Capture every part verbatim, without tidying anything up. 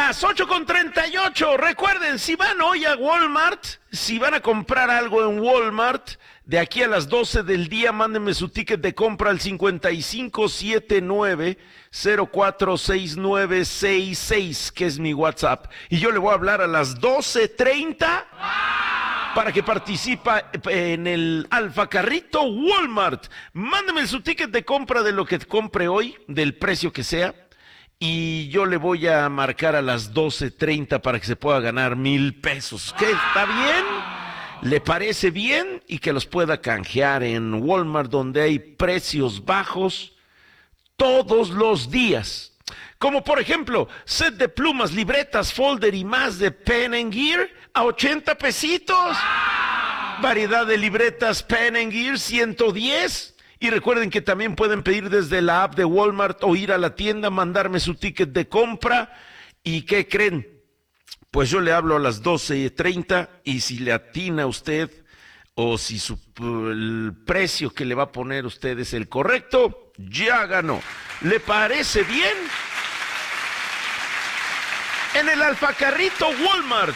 Las ocho con treinta y ocho. Recuerden, si van hoy a Walmart, si van a comprar algo en Walmart, de aquí a las doce del día, mándenme su ticket de compra al cincuenta y cinco setenta y nueve cero cuatro seis nueve seis seis, que es mi WhatsApp. Y yo le voy a hablar a las doce treinta para que participa en el Alfa Carrito Walmart. Mándeme su ticket de compra de lo que compre hoy, del precio que sea. Y yo le voy a marcar a las doce treinta para que se pueda ganar mil pesos. ¿Qué? ¿Está bien? ¿Le parece bien? Y que los pueda canjear en Walmart, donde hay precios bajos todos los días. Como por ejemplo, set de plumas, libretas, folder y más de Pen and Gear a ochenta pesitos. Variedad de libretas Pen and Gear ciento diez. Y recuerden que también pueden pedir desde la app de Walmart o ir a la tienda, mandarme su ticket de compra. ¿Y qué creen? Pues yo le hablo a las doce treinta y si le atina usted o si su, el precio que le va a poner usted es el correcto, ya ganó. ¿Le parece bien? En el Alfa Carrito Walmart.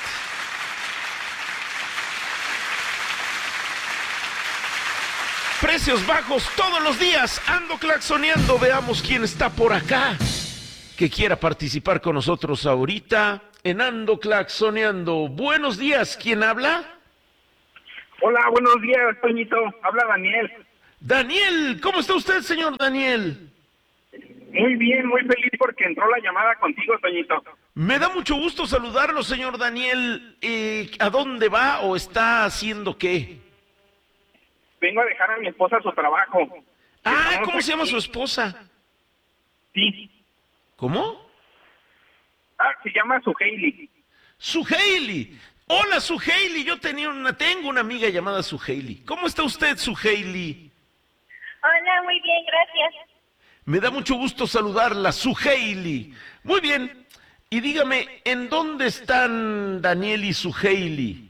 Precios bajos todos los días. Ando claxoneando. Veamos quién está por acá que quiera participar con nosotros ahorita en Ando Claxoneando. Buenos días. ¿Quién habla? Hola, buenos días, Toñito. Habla Daniel. Daniel, ¿cómo está usted, señor Daniel? Muy bien, muy feliz porque entró la llamada contigo, Toñito. Me da mucho gusto saludarlo, señor Daniel. Eh, ¿A dónde va o está haciendo qué? Vengo a dejar a mi esposa a su trabajo. Ah, Estamos ¿cómo se llama aquí. su esposa? Sí. ¿Cómo? Ah, se llama Suheili. Suheili. Hola, Suheili. Yo tenía una, tengo una amiga llamada Suheili. ¿Cómo está usted, Suheili? Hola, muy bien, gracias. Me da mucho gusto saludarla, Suheili. Muy bien. Y dígame, ¿en dónde están Daniel y Suheili?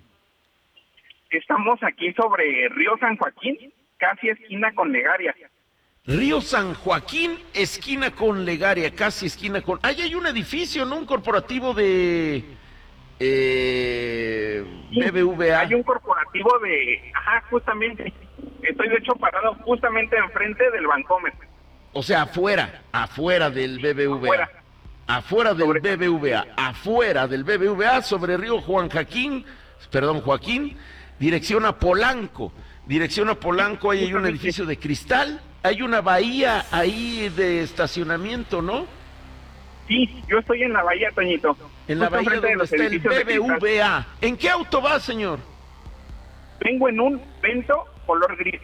Estamos aquí sobre Río San Joaquín, casi esquina con Legaria. Río San Joaquín, esquina con Legaria, casi esquina con... Ahí hay un edificio, ¿no? Un corporativo de... Eh... Sí, B B V A. Hay un corporativo de... Ajá, justamente. Estoy de hecho parado justamente enfrente del Bancomer. O sea, afuera, afuera del B B V A. Afuera. Afuera del Sobre- B B V A, afuera del B B V A, sobre Río Juan Joaquín, perdón, Joaquín, dirección a Polanco. Dirección a Polanco, ahí hay un Justamente. edificio de cristal, hay una bahía ahí de estacionamiento, ¿no? Sí, yo estoy en la bahía, Toñito. En la Justo bahía enfrente de donde los está el edificios de B B V A. ¿En qué auto va, señor? cristal. Vengo en un Vento color gris.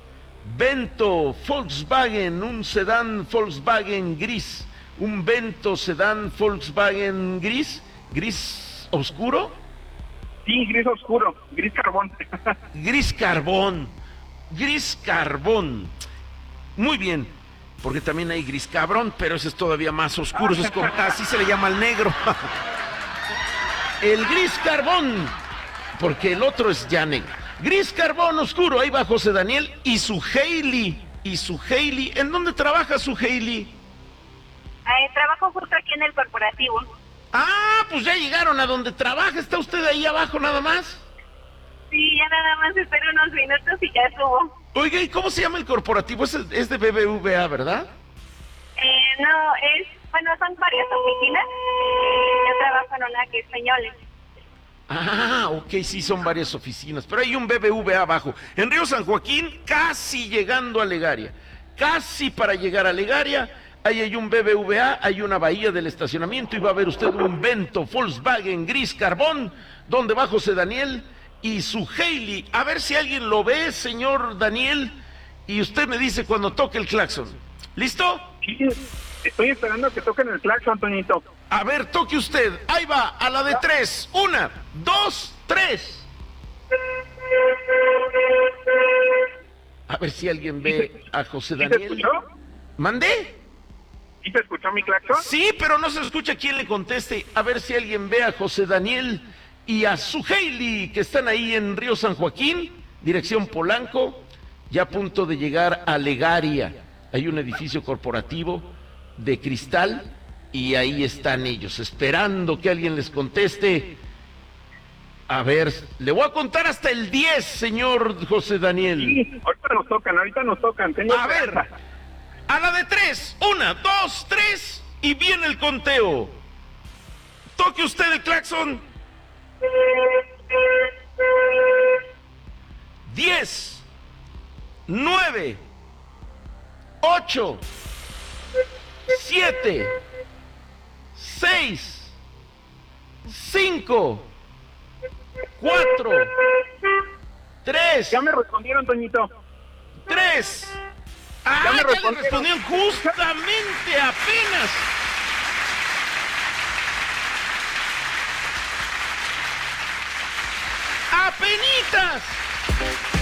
Vento, Volkswagen, un sedán Volkswagen gris. Un Vento sedán Volkswagen gris, gris oscuro. Sí, gris oscuro, gris carbón. Gris carbón, gris carbón. Muy bien, porque también hay gris cabrón, pero ese es todavía más oscuro, eso es como, así se le llama al negro. El gris carbón, porque el otro es ya negro. Gris carbón oscuro, ahí va José Daniel y su Hailey. Y su Hailey, ¿en dónde trabaja su Hailey? Eh, trabajo justo aquí en el corporativo. Ah, pues ya llegaron a donde trabaja, ¿está usted ahí abajo nada más? Sí, ya nada más espero unos minutos y ya subo. Oiga, ¿y cómo se llama el corporativo? Es, es de B B V A, ¿verdad? Eh, no, es, bueno, son varias oficinas. Eh, yo trabajo en una que es Peñoles. Ah, ok, sí, son varias oficinas, pero hay un B B V A abajo. En Río San Joaquín, casi llegando a Legaria, casi para llegar a Legaria, ahí hay un B B V A, hay una bahía del estacionamiento y va a ver usted un Vento Volkswagen gris carbón, donde va José Daniel y su Hailey. A ver si alguien lo ve, señor Daniel, y usted me dice cuando toque el claxon. ¿Listo? Sí, estoy esperando que toquen el claxon, Toñito. A ver, toque usted. Ahí va, a la de tres. Una, dos, tres. A ver si alguien ve a José ¿Sí se Daniel. escuchó? ¿Mandé? ¿Sí se escuchó mi claxon? Sí, pero no se escucha quién le conteste. A ver si alguien ve a José Daniel y a su Hailey, que están ahí en Río San Joaquín, dirección Polanco, ya a punto de llegar a Legaria. Hay un edificio corporativo de cristal Y ahí están ellos, esperando que alguien les conteste. A ver, le voy a contar hasta el diez, señor José Daniel. Sí, ahorita nos tocan, ahorita nos tocan. Tengo A ver, esperanza. a la de tres, una, dos, tres, y viene el conteo. Toque usted el claxon. Diez, nueve, ocho, siete, seis, cinco, cuatro, tres, Ya me respondieron, Toñito. tres. Ah, Ya me ya le respondieron. respondieron justamente apenas. ¡Apenitas!